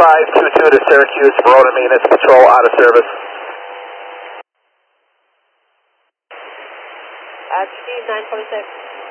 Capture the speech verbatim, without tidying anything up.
five two two to Syracuse, Verona maintenance patrol out of service. Altitude nine twenty-six.